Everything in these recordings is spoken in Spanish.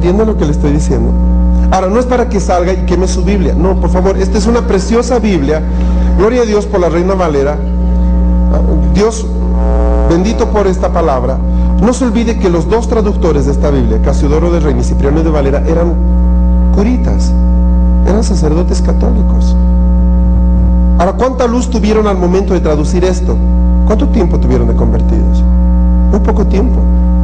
¿Entienden lo que le estoy diciendo? Ahora, no es para que salga y queme su Biblia. No, por favor, esta es una preciosa Biblia. Gloria a Dios por la Reina Valera. Dios, bendito por esta palabra. No se olvide que los dos traductores de esta Biblia, Casiodoro de Reina y Cipriano de Valera, eran curitas, eran sacerdotes católicos. Ahora, ¿cuánta luz tuvieron al momento de traducir esto? ¿Cuánto tiempo tuvieron de convertidos? Muy poco tiempo.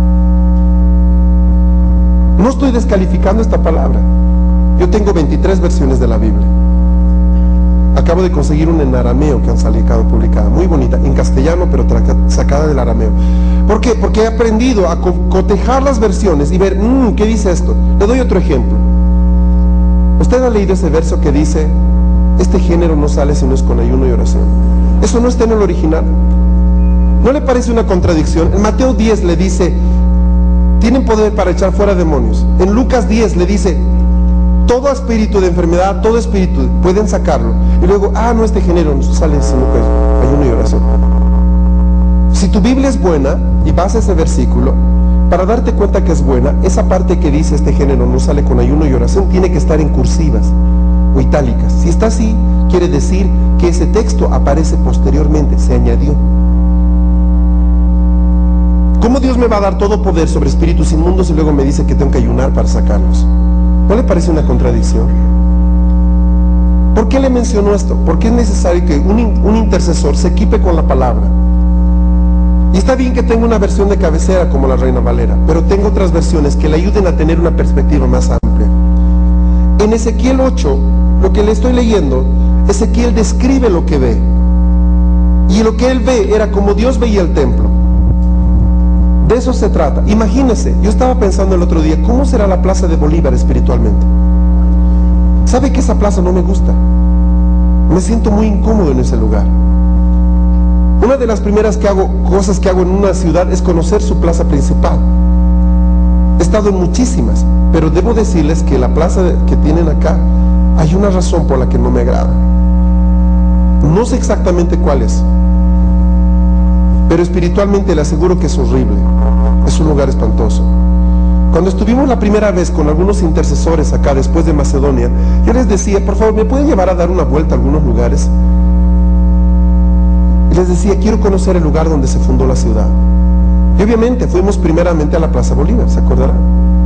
No estoy descalificando esta palabra. Yo tengo 23 versiones de la Biblia. Acabo de conseguir una en arameo que han salido publicada, muy bonita, en castellano, pero sacada del arameo. ¿Por qué? Porque he aprendido a cotejar las versiones y ver, ¿qué dice esto? Le doy otro ejemplo. ¿Usted ha leído ese verso que dice, este género no sale si no es con ayuno y oración? Eso no está en el original. ¿No le parece una contradicción? En Mateo 10 le dice, tienen poder para echar fuera demonios. En Lucas 10 le dice, todo espíritu de enfermedad, todo espíritu, pueden sacarlo. Y luego, no, este género no sale sino con ayuno y oración. Si tu Biblia es buena y vas a ese versículo, para darte cuenta que es buena, esa parte que dice este género no sale con ayuno y oración tiene que estar en cursivas o itálicas. Si está así, quiere decir que ese texto aparece posteriormente, se añadió. ¿Cómo Dios me va a dar todo poder sobre espíritus inmundos y luego me dice que tengo que ayunar para sacarlos? ¿No le parece una contradicción? ¿Por qué le menciono esto? Porque es necesario que un intercesor se equipe con la palabra. Y está bien que tenga una versión de cabecera como la Reina Valera, pero tengo otras versiones que le ayuden a tener una perspectiva más amplia. En Ezequiel 8, lo que le estoy leyendo, Ezequiel describe lo que ve. Y lo que él ve era como Dios veía el templo. De eso se trata. Imagínese, yo estaba pensando el otro día, ¿cómo será la plaza de Bolívar espiritualmente? ¿Sabe que esa plaza no me gusta? Me siento muy incómodo en ese lugar. Una de las primeras cosas que hago en una ciudad es conocer su plaza principal. He estado en muchísimas, pero debo decirles que la plaza que tienen acá, hay una razón por la que no me agrada. No sé exactamente cuál es, pero espiritualmente le aseguro que es horrible. Es un lugar espantoso. Cuando estuvimos la primera vez con algunos intercesores acá después de Macedonia, yo les decía, por favor, ¿me pueden llevar a dar una vuelta a algunos lugares? Y les decía, quiero conocer el lugar donde se fundó la ciudad. Y obviamente fuimos primeramente a la Plaza Bolívar, ¿se acordarán?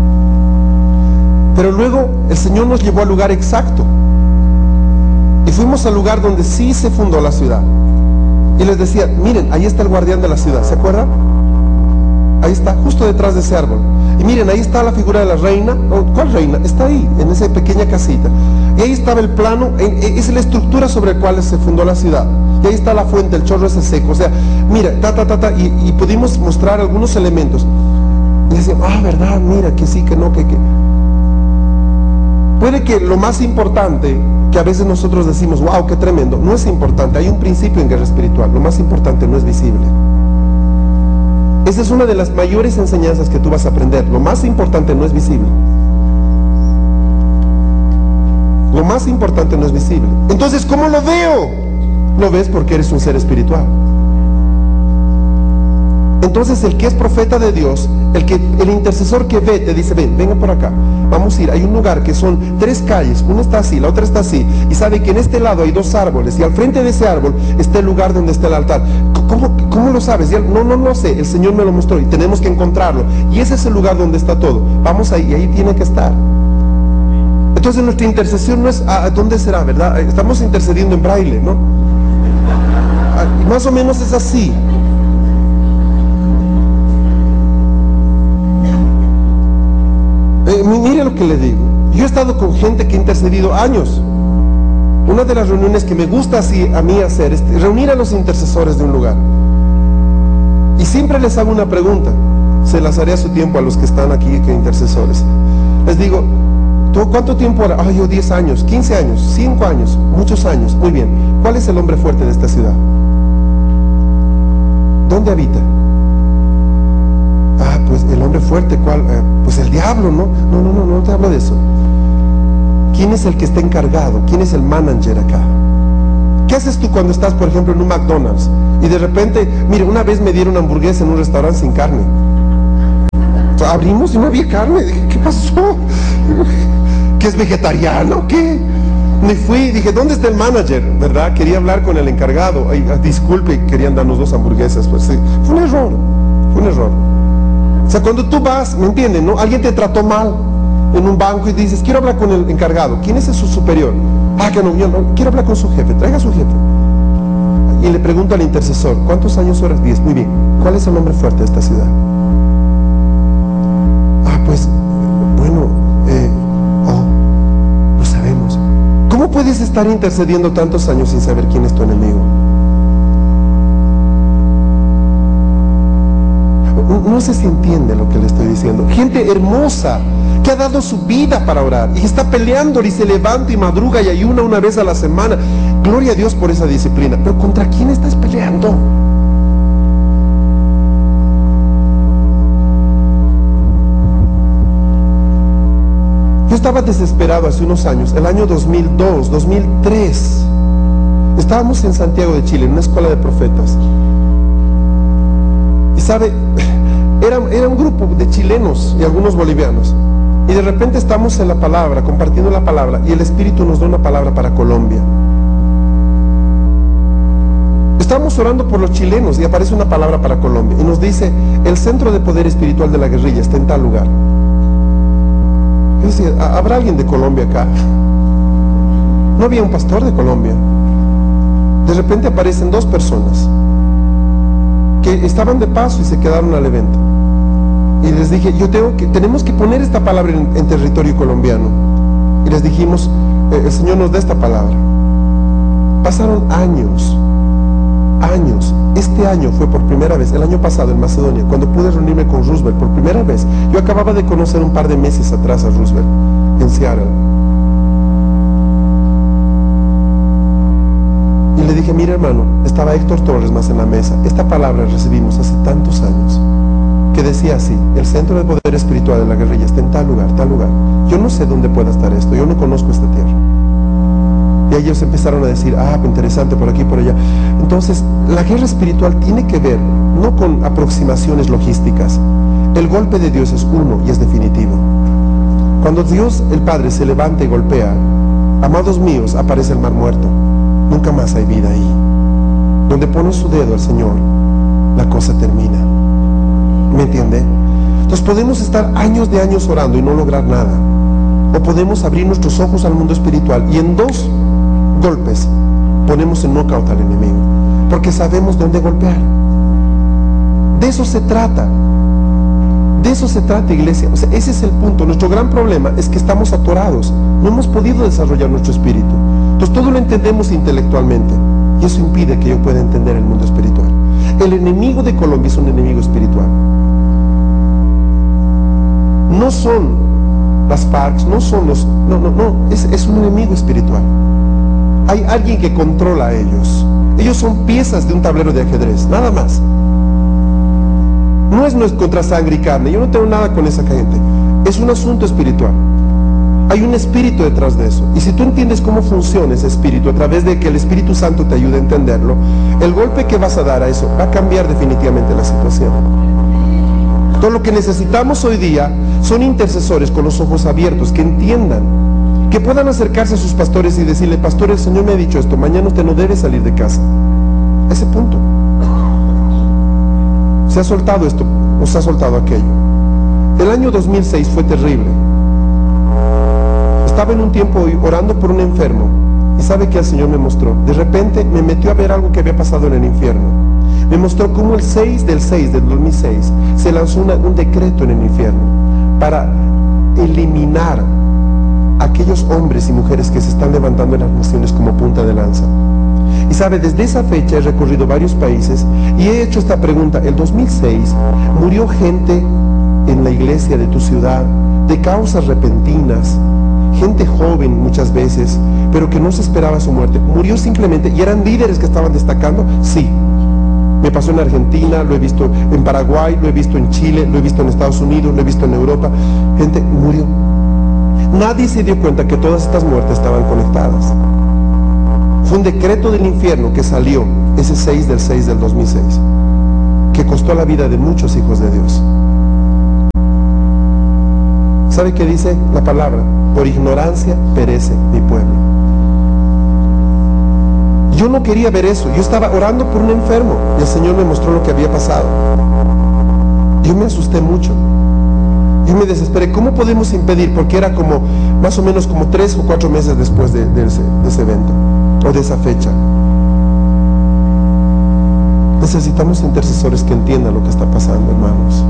Pero luego el Señor nos llevó al lugar exacto. Y fuimos al lugar donde sí se fundó la ciudad. Y les decía, miren, ahí está el guardián de la ciudad, ¿se acuerdan? Ahí está, justo detrás de ese árbol. Y miren, ahí está la figura de la reina. ¿Cuál reina? Está ahí, en esa pequeña casita. Y ahí estaba el plano, es la estructura sobre la cual se fundó la ciudad. Y ahí está la fuente, el chorro ese seco. O sea, mira, y pudimos mostrar algunos elementos. Y decían, verdad, mira, que sí, que no, que... Puede que lo más importante, que a veces nosotros decimos, wow, qué tremendo, no es importante. Hay un principio en guerra espiritual, lo más importante no es visible. Esa es una de las mayores enseñanzas que tú vas a aprender. Lo más importante no es visible. Lo más importante no es visible. Entonces, ¿cómo lo veo? Lo ves porque eres un ser espiritual. Entonces, el que es profeta de Dios, el intercesor que ve, te dice, venga por acá, vamos a ir. Hay un lugar que son 3 calles, una está así, la otra está así, y sabe que en este lado hay 2 árboles, y al frente de ese árbol está el lugar donde está el altar. ¿Cómo lo sabes? No lo sé, el Señor me lo mostró y tenemos que encontrarlo, y ese es el lugar donde está todo. Vamos ahí, y ahí tiene que estar. Entonces nuestra intercesión no es, ¿dónde será, verdad? Estamos intercediendo en braille, ¿no? Más o menos es así. Mire lo que le digo. Yo he estado con gente que ha intercedido años. Una de las reuniones que me gusta así a mí hacer es reunir a los intercesores de un lugar. Y siempre les hago una pregunta. Se las haré a su tiempo a los que están aquí, que intercesores. Les digo, ¿tú cuánto tiempo hará? Yo 10 años, 15 años, 5 años, muchos años. Muy bien. ¿Cuál es el hombre fuerte de esta ciudad? ¿Dónde habita? Pues el hombre fuerte, ¿cuál? Pues el diablo, ¿no? No te hablo de eso. ¿Quién es el que está encargado? ¿Quién es el manager acá? ¿Qué haces tú cuando estás, por ejemplo, en un McDonald's? Y de repente, mire, una vez me dieron hamburguesa en un restaurante sin carne. Abrimos y no había carne. Dije, ¿qué pasó? ¿Que es vegetariano o qué? Me fui, dije, ¿dónde está el manager? ¿Verdad? Quería hablar con el encargado. Ay, disculpe, querían darnos 2 hamburguesas. Pues sí, fue un error, fue un error. O sea, cuando tú vas, ¿me entienden? ¿No? Alguien te trató mal en un banco y dices, quiero hablar con el encargado. ¿Quién es su superior? Que no, yo no, quiero hablar con su jefe, traiga a su jefe. Y le pregunto al intercesor, ¿cuántos años eres? 10, muy bien. ¿Cuál es el nombre fuerte de esta ciudad? Pues, bueno, lo sabemos. ¿Cómo puedes estar intercediendo tantos años sin saber quién es tu enemigo? No sé si entiende lo que le estoy diciendo. Gente hermosa que ha dado su vida para orar y está peleando y se levanta y madruga y ayuna una vez a la semana. Gloria a Dios por esa disciplina. Pero ¿contra quién estás peleando? Yo estaba desesperado hace unos años, el año 2002, 2003. Estábamos en Santiago de Chile, en una escuela de profetas. Y sabe, era un grupo de chilenos y algunos bolivianos. Y de repente estamos en la palabra, compartiendo la palabra, y el Espíritu nos da una palabra para Colombia. Estamos orando por los chilenos y aparece una palabra para Colombia. Y nos dice, el centro de poder espiritual de la guerrilla está en tal lugar. Yo decía, ¿habrá alguien de Colombia acá? No había un pastor de Colombia. De repente aparecen 2 personas que estaban de paso y se quedaron al evento. Y les dije, tenemos que poner esta palabra en territorio colombiano. Y les dijimos, el Señor nos da esta palabra. Pasaron años. Este año fue por primera vez, el año pasado en Macedonia, cuando pude reunirme con Roosevelt por primera vez. Yo acababa de conocer un par de meses atrás a Roosevelt en Seattle. Y le dije, mira hermano, estaba Héctor Torres más en la mesa. Esta palabra recibimos hace tantos años, que decía así, el centro de poder espiritual de la guerrilla está en tal lugar, tal lugar. Yo no sé dónde pueda estar esto, yo no conozco esta tierra. Y ellos empezaron a decir, interesante, por aquí, por allá. Entonces, la guerra espiritual tiene que ver, no con aproximaciones logísticas. El golpe de Dios es uno y es definitivo. Cuando Dios, el Padre, se levanta y golpea, amados míos, aparece el mar muerto. Nunca más hay vida ahí. Donde pone su dedo el Señor, la cosa termina. ¿Me entiende? Entonces podemos estar años de años orando y no lograr nada. O podemos abrir nuestros ojos al mundo espiritual y en 2 golpes ponemos en knockout al enemigo, porque sabemos dónde golpear. De eso se trata. De eso se trata, iglesia. O sea, ese es el punto. Nuestro gran problema es que estamos atorados. No hemos podido desarrollar nuestro espíritu. Entonces todo lo entendemos intelectualmente y eso impide que yo pueda entender el mundo espiritual. El enemigo de Colombia es un enemigo espiritual. No son las FARC, no son los... No, es un enemigo espiritual. Hay alguien que controla a ellos. Ellos son piezas de un tablero de ajedrez, nada más. No es contra sangre y carne, yo no tengo nada con esa gente. Es un asunto espiritual. Hay un espíritu detrás de eso. Y si tú entiendes cómo funciona ese espíritu, a través de que el Espíritu Santo te ayude a entenderlo, el golpe que vas a dar a eso va a cambiar definitivamente la situación. Todo lo que necesitamos hoy día son intercesores con los ojos abiertos, que entiendan, que puedan acercarse a sus pastores y decirle, pastor, el Señor me ha dicho esto, mañana usted no debe salir de casa. A ese punto. Se ha soltado esto, o se ha soltado aquello. El año 2006 fue terrible. Estaba en un tiempo orando por un enfermo, y sabe que el Señor me mostró. De repente me metió a ver algo que había pasado en el infierno. Me mostró cómo el 6 del 2006 se lanzó un decreto en el infierno para eliminar a aquellos hombres y mujeres que se están levantando en las naciones como punta de lanza. Y sabe, desde esa fecha he recorrido varios países y he hecho esta pregunta. El 2006 murió gente en la iglesia de tu ciudad de causas repentinas, gente joven muchas veces, pero que no se esperaba su muerte. Murió simplemente, y eran líderes que estaban destacando. Sí, me pasó en Argentina, lo he visto en Paraguay, lo he visto en Chile, lo he visto en Estados Unidos, lo he visto en Europa. Gente murió. Nadie se dio cuenta que todas estas muertes estaban conectadas. Fue un decreto del infierno que salió ese 6 del 2006, que costó la vida de muchos hijos de Dios. ¿Sabe qué dice la palabra? Por ignorancia perece mi pueblo. Yo no quería ver eso. Yo estaba orando por un enfermo y el Señor me mostró lo que había pasado. Yo me asusté mucho. Yo me desesperé. ¿Cómo podemos impedir? Porque era como, más o menos como 3 o 4 meses después de ese evento, o de esa fecha. Necesitamos intercesores que entiendan lo que está pasando, hermanos.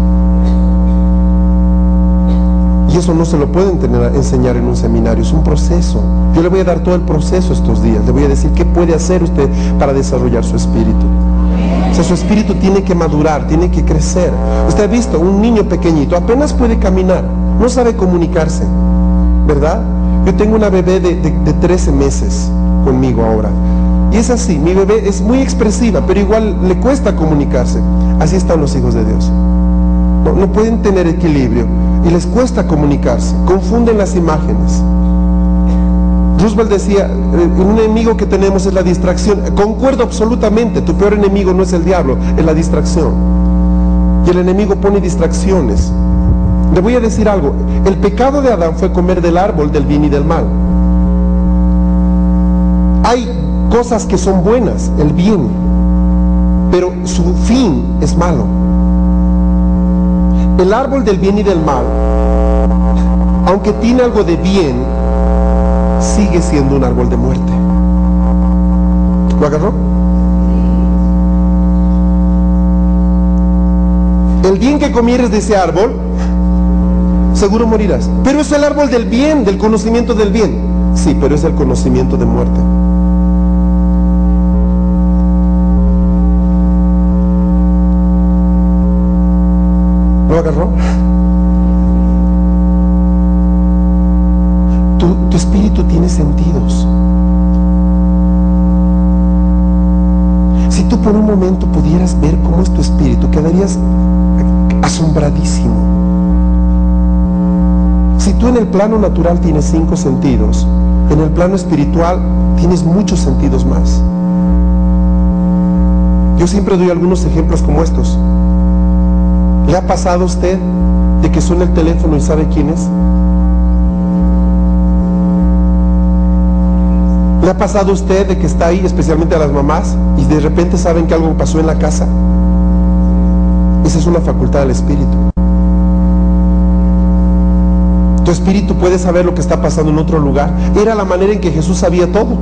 Y eso no se lo pueden enseñar en un seminario, es un proceso. Yo le voy a dar todo el proceso estos días. Le voy a decir qué puede hacer usted para desarrollar su espíritu. O sea, su espíritu tiene que madurar, tiene que crecer. Usted ha visto un niño pequeñito, apenas puede caminar, no sabe comunicarse, ¿verdad? Yo tengo una bebé de 13 meses conmigo ahora. Y es así, mi bebé es muy expresiva, pero igual le cuesta comunicarse. Así están los hijos de Dios. No pueden tener equilibrio y les cuesta comunicarse, confunden las imágenes. Roosevelt decía, un enemigo que tenemos es la distracción. Concuerdo absolutamente, tu peor enemigo no es el diablo, es la distracción. Y el enemigo pone distracciones. Le voy a decir algo, el pecado de Adán fue comer del árbol del bien y del mal. Hay cosas que son buenas, el bien, pero su fin es malo. El árbol del bien y del mal, aunque tiene algo de bien, sigue siendo un árbol de muerte. ¿Lo agarró? El bien que comieres de ese árbol, seguro morirás. Pero es el árbol del bien, del conocimiento del bien. Sí, pero es el conocimiento de muerte. ¿Lo agarró? Tu espíritu tiene sentidos. Si tú por un momento pudieras ver cómo es tu espíritu, quedarías asombradísimo. Si tú en el plano natural tienes 5 sentidos, en el plano espiritual tienes muchos sentidos más. Yo siempre doy algunos ejemplos como estos. ¿Le ha pasado a usted de que suena el teléfono y sabe quién es? ¿Le ha pasado a usted de que está ahí, especialmente a las mamás, y de repente saben que algo pasó en la casa? Esa es una facultad del espíritu. Tu espíritu puede saber lo que está pasando en otro lugar. Era la manera en que Jesús sabía todo.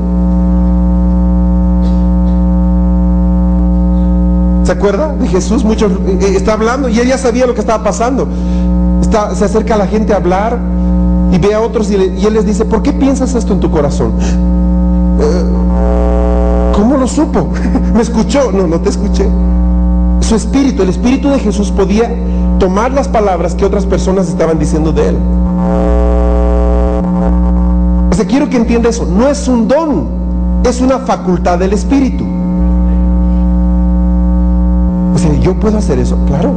¿Se acuerda de Jesús? Está hablando y él ya sabía lo que estaba pasando. Se acerca a la gente a hablar y ve a otros y él les dice, ¿por qué piensas esto en tu corazón? ¿Cómo lo supo? ¿Me escuchó? No te escuché. Su espíritu, el espíritu de Jesús podía tomar las palabras que otras personas estaban diciendo de él. O sea, quiero que entienda eso. No es un don, es una facultad del espíritu. O sea, ¿yo puedo hacer eso? Claro.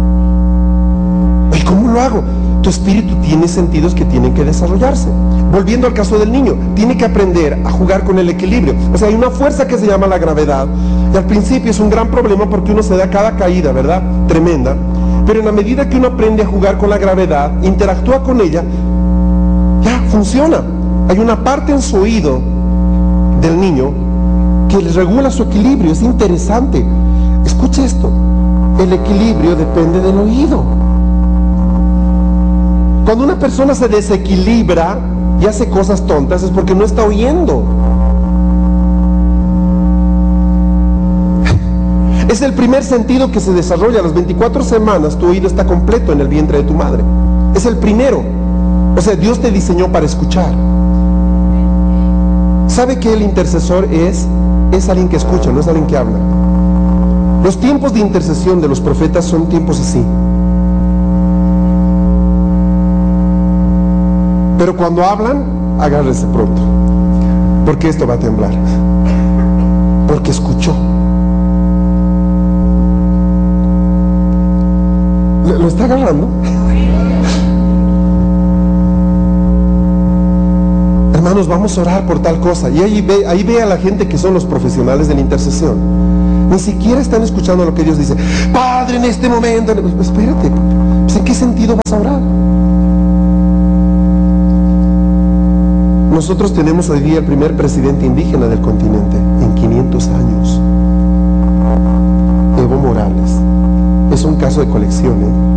¿Y cómo lo hago? Tu espíritu tiene sentidos que tienen que desarrollarse. Volviendo al caso del niño, tiene que aprender a jugar con el equilibrio. O sea, hay una fuerza que se llama la gravedad. Y al principio es un gran problema porque uno se da cada caída, ¿verdad? Tremenda. Pero en la medida que uno aprende a jugar con la gravedad, interactúa con ella, ya funciona. Hay una parte en su oído del niño que le regula su equilibrio. Es interesante. Escuche esto, el equilibrio depende del oído. Cuando una persona se desequilibra y hace cosas tontas es porque no está oyendo. Es el primer sentido que se desarrolla. A las 24 semanas tu oído está completo en el vientre de tu madre. Es el primero. O sea, Dios te diseñó para escuchar. ¿Sabe que el intercesor es alguien que escucha, no es alguien que habla? Los tiempos de intercesión de los profetas son tiempos así. Pero cuando hablan, agárrese pronto, porque esto va a temblar. Porque escuchó. ¿Lo está agarrando? Hermanos, vamos a orar por tal cosa. Y ahí ve a la gente que son los profesionales de la intercesión. Ni siquiera están escuchando lo que Dios dice. Padre, en este momento, espérate, pues, ¿en qué sentido vas a orar? nosotros tenemos hoy día el primer presidente indígena del continente en 500 años. Evo Morales. Es un caso de colección,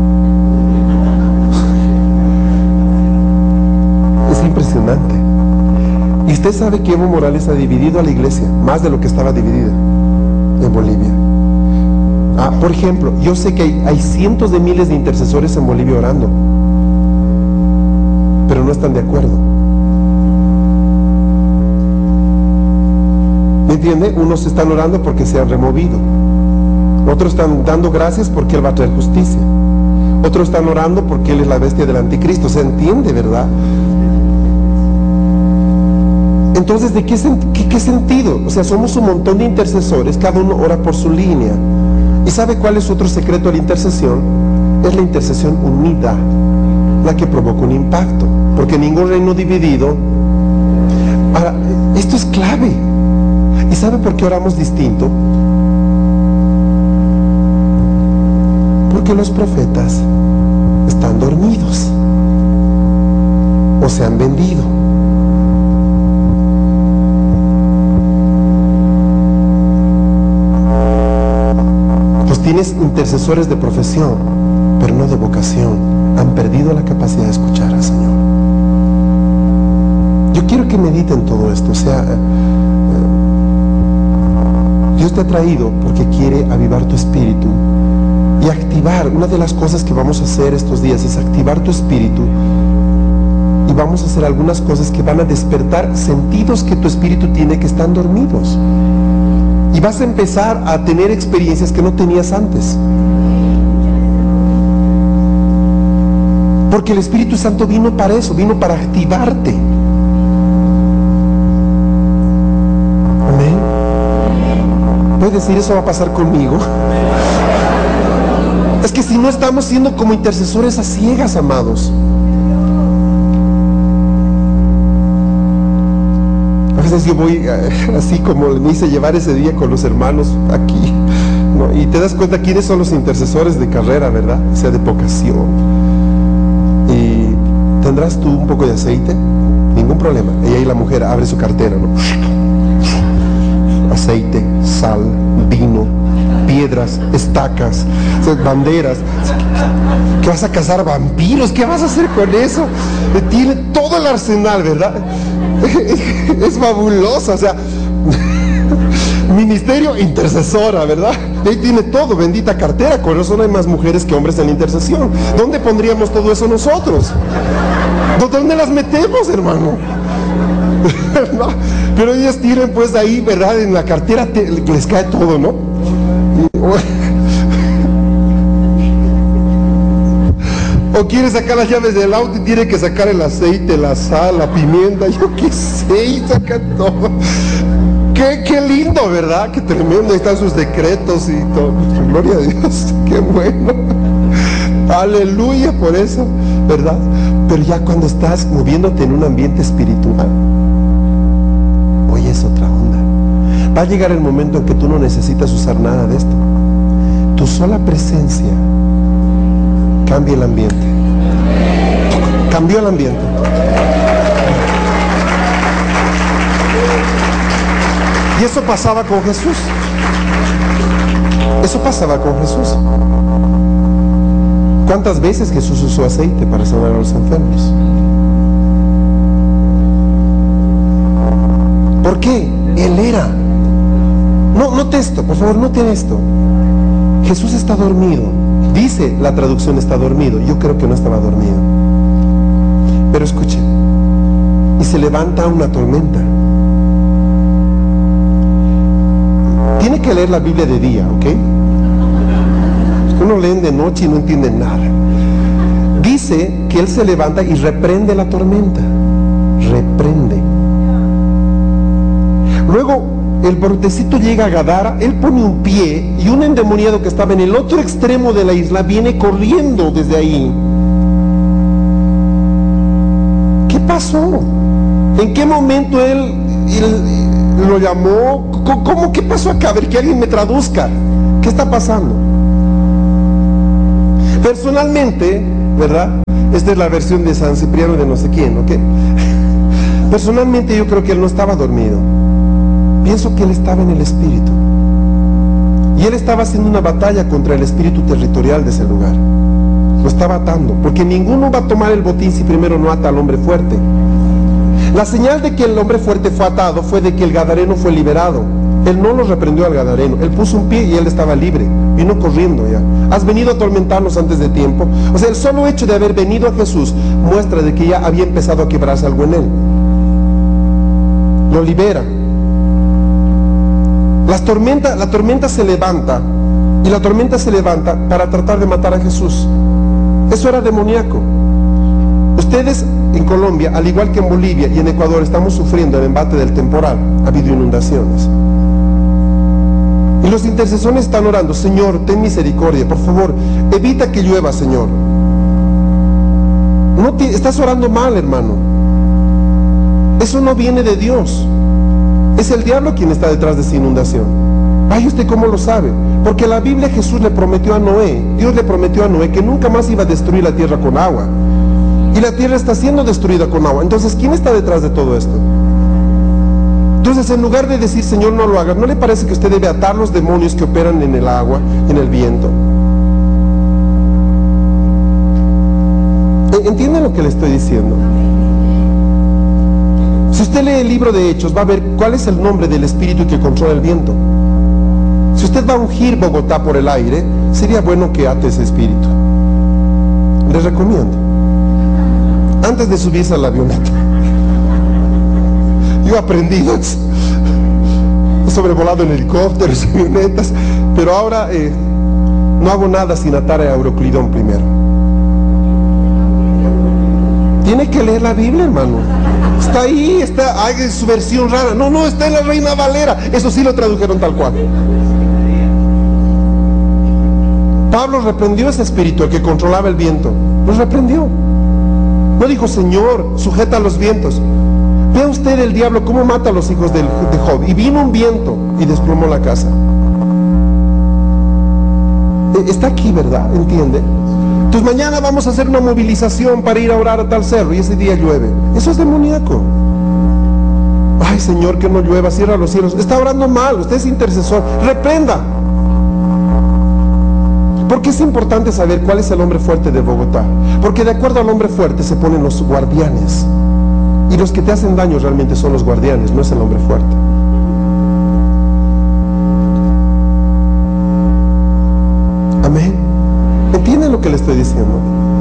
Es impresionante. Y usted sabe que Evo Morales ha dividido a la iglesia, más de lo que estaba dividida en Bolivia. Por ejemplo, yo sé que hay cientos de miles de intercesores en Bolivia orando, pero no están de acuerdo. ¿Me entiende? Unos están orando porque se han removido. Otros están dando gracias porque Él va a traer justicia. Otros están orando porque Él es la bestia del anticristo. ¿Se entiende, verdad? Entonces, ¿de qué sentido? O sea, somos un montón de intercesores, cada uno ora por su línea. ¿Y sabe cuál es otro secreto de la intercesión? Es la intercesión unida, la que provoca un impacto, porque ningún reino dividido. Ahora, esto es clave. ¿Y sabe por qué oramos distinto? Porque los profetas están dormidos o se han vendido. Pues tienes intercesores de profesión, pero no de vocación. Han perdido la capacidad de escuchar al Señor. Yo quiero que mediten todo esto. O sea, Dios te ha traído porque quiere avivar tu espíritu y activar. Una de las cosas que vamos a hacer estos días es activar tu espíritu, y vamos a hacer algunas cosas que van a despertar sentidos que tu espíritu tiene que están dormidos, y vas a empezar a tener experiencias que no tenías antes, porque el Espíritu Santo vino para eso, vino para activarte. Amén. ¿Puedes decir eso va a pasar conmigo? Es que si no estamos siendo como intercesores a ciegas, amados. A veces yo voy así como me hice llevar ese día con los hermanos aquí, ¿no? Y te das cuenta quiénes son los intercesores de carrera, ¿verdad? O sea, de vocación. Y tendrás tú un poco de aceite, ningún problema. Y ahí la mujer abre su cartera, ¿no? Aceite, sal, vino, piedras, estacas, banderas. ¿Qué vas a cazar vampiros? ¿Qué vas a hacer con eso? Tiene todo el arsenal, ¿verdad? Es fabuloso, o sea, ministerio intercesora, ¿verdad? Ahí tiene todo, bendita cartera. Con eso no hay más mujeres que hombres en la intercesión. ¿Dónde pondríamos todo eso nosotros? ¿Dónde las metemos, hermano? ¿No? Pero ellas tienen pues ahí, ¿verdad? En la cartera les cae todo, ¿no? O quiere sacar las llaves del auto y tiene que sacar el aceite, la sal, la pimienta, yo qué sé, y saca todo. Qué lindo, ¿verdad? Qué tremendo, ahí están sus decretos y todo. Gloria a Dios, qué bueno. Aleluya por eso, ¿verdad? Pero ya cuando estás moviéndote en un ambiente espiritual, hoy es otra onda. Va a llegar el momento en que tú no necesitas usar nada de esto. Tu sola presencia cambia el ambiente. Cambió el ambiente. Y eso pasaba con Jesús. Eso pasaba con Jesús. ¿Cuántas veces Jesús usó aceite para sanar a los enfermos? ¿Por qué? Él era. No, note esto, por favor, note esto. Jesús está dormido. Dice la traducción está dormido. Yo creo que no estaba dormido. Pero escuche. Y se levanta una tormenta. Tiene que leer la Biblia de día, ¿ok? Uno leen de noche y no entienden nada. Dice que él se levanta y reprende la tormenta. Reprende. Luego el brotecito llega a Gadara, él pone un pie y un endemoniado que estaba en el otro extremo de la isla viene corriendo desde ahí. ¿Qué pasó? ¿En qué momento él lo llamó? ¿Cómo? ¿Qué pasó acá? A ver, que alguien me traduzca. ¿Qué está pasando? Personalmente, ¿verdad? Esta es la versión de San Cipriano de no sé quién, ¿ok? Personalmente yo creo que él no estaba dormido. Pienso que él estaba en el espíritu. Y él estaba haciendo una batalla contra el espíritu territorial de ese lugar. Lo estaba atando, porque ninguno va a tomar el botín si primero no ata al hombre fuerte. La señal de que el hombre fuerte fue atado fue de que el gadareno fue liberado. Él no lo reprendió al gadareno, él puso un pie y él estaba libre, vino corriendo ya. Has venido a atormentarnos antes de tiempo. O sea, el solo hecho de haber venido a Jesús muestra de que ya había empezado a quebrarse algo en él. Lo libera. La tormenta se levanta, y la tormenta se levanta para tratar de matar a Jesús. Eso era demoníaco. Ustedes en Colombia, al igual que en Bolivia y en Ecuador, estamos sufriendo el embate del temporal. Ha habido inundaciones. Y los intercesores están orando: Señor, ten misericordia, por favor, evita que llueva, Señor. Estás orando mal, hermano. Eso no viene de Dios. Es el diablo quien está detrás de esa inundación. Ay, ¿usted cómo lo sabe? Porque la Biblia, Jesús le prometió a Noé, Dios le prometió a Noé que nunca más iba a destruir la tierra con agua. Y la tierra está siendo destruida con agua. Entonces, ¿quién está detrás de todo esto? Entonces, en lugar de decir, Señor, no lo hagas, ¿no le parece que usted debe atar los demonios que operan en el agua, en el viento? ¿Entienden lo que le estoy diciendo? Si usted lee el libro de Hechos, va a ver cuál es el nombre del espíritu que controla el viento. Si usted va a ungir Bogotá por el aire, sería bueno que ate ese espíritu. Les recomiendo. Antes de subirse a la avioneta. Yo he aprendido, he sobrevolado en helicópteros, avionetas, pero ahora no hago nada sin atar a Euroclidón primero. Tiene que leer la Biblia, hermano. Está ahí, hay su versión rara. No, está en la Reina Valera. Eso sí lo tradujeron tal cual. Pablo reprendió ese espíritu, el que controlaba el viento. Lo reprendió. No dijo, Señor, sujeta los vientos. Vea usted el diablo cómo mata a los hijos de Job. Y vino un viento y desplomó la casa. Está aquí, ¿verdad? ¿Entiende? Entonces mañana vamos a hacer una movilización para ir a orar a tal cerro y ese día llueve. Eso es demoníaco. Ay, Señor, que no llueva, cierra los cielos. Está orando mal, usted es intercesor. Reprenda. Porque es importante saber cuál es el hombre fuerte de Bogotá. Porque de acuerdo al hombre fuerte se ponen los guardianes. Y los que te hacen daño realmente son los guardianes, no es el hombre fuerte. Amén. ¿Entienden lo que le estoy diciendo?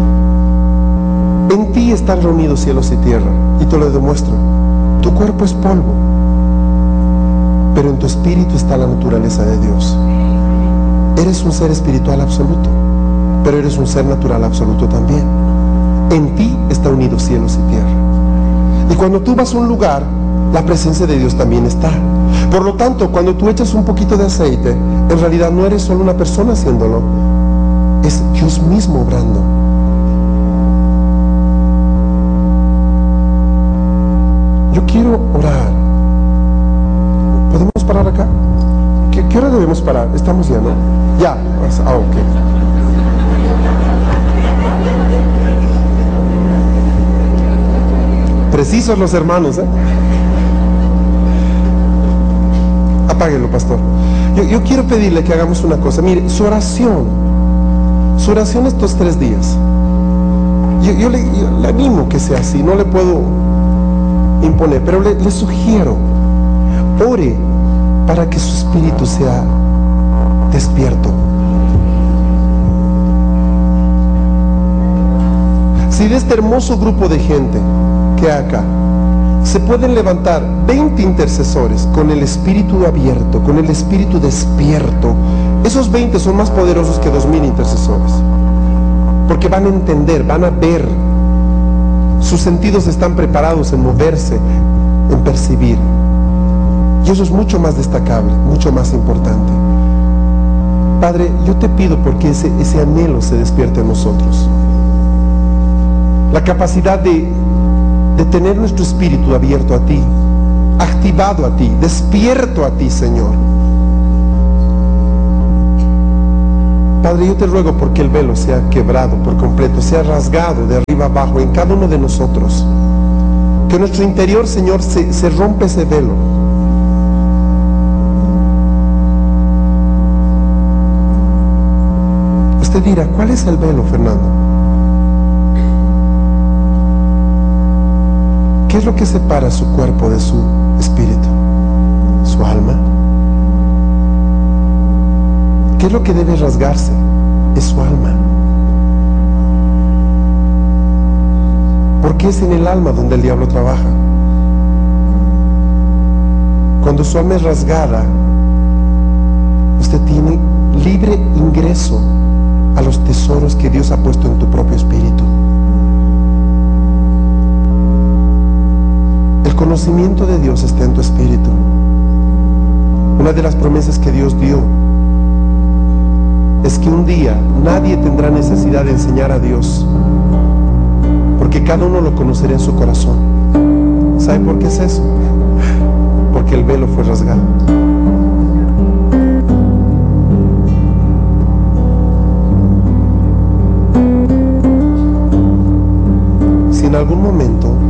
En ti están reunidos cielos y tierra, y te lo demuestro. Tu cuerpo es polvo, pero en tu espíritu está la naturaleza de Dios. Eres un ser espiritual absoluto, pero eres un ser natural absoluto también. En ti está unido cielos y tierra. Y cuando tú vas a un lugar, la presencia de Dios también está. Por lo tanto, cuando tú echas un poquito de aceite, en realidad no eres solo una persona haciéndolo, es Dios mismo obrando. Yo quiero orar. ¿Podemos parar acá? ¿Qué hora debemos parar? Estamos ya, ¿no? Ya. Ok. Precisos los hermanos, ¿eh? Apáguenlo, pastor. Yo quiero pedirle que hagamos una cosa. Mire, su oración estos 3 días. Yo le animo que sea así, no le puedo imponer, pero le sugiero, ore para que su espíritu sea despierto. Si de este hermoso grupo de gente que hay acá se pueden levantar 20 intercesores con el espíritu abierto, con el espíritu despierto, esos 20 son más poderosos que 2000 intercesores, porque van a entender, van a ver, sus sentidos están preparados en moverse, en percibir, y eso es mucho más destacable, mucho más importante. Padre, yo te pido porque ese anhelo se despierte en nosotros, la capacidad de tener nuestro espíritu abierto a ti, activado a ti, despierto a ti, Señor. Padre, yo te ruego porque el velo sea quebrado por completo, sea rasgado de arriba abajo en cada uno de nosotros, Que en nuestro interior, Señor, se rompe ese velo. Usted dirá, ¿cuál es el velo, Fernando? ¿Qué es lo que separa su cuerpo de su espíritu? ¿Su alma? ¿Qué es lo que debe rasgarse? Es su alma. Porque es en el alma donde el diablo trabaja. Cuando su alma es rasgada, usted tiene libre ingreso a los tesoros que Dios ha puesto en tu propio espíritu. El conocimiento de Dios está en tu espíritu. Una de las promesas que Dios dio es que un día nadie tendrá necesidad de enseñar a Dios, porque cada uno lo conocerá en su corazón. ¿Sabe por qué es eso? Porque el velo fue rasgado. Si en algún momento